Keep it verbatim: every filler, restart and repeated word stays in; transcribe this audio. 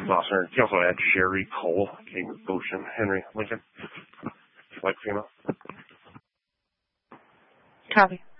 Gloucester. He also had Sherry, Cole, Kate, Goshen, Henry, Lincoln. Like female. Copy.